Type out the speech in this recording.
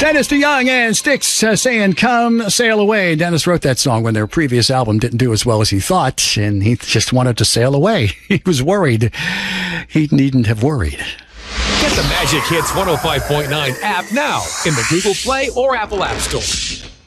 Dennis DeYoung and Styx saying, "Come Sail Away." Dennis wrote that song when their previous album didn't do as well as he thought, and he just wanted to sail away. He was worried. He needn't have worried. Get the Magic Hits 105.9 app now in the Google Play or Apple App Store.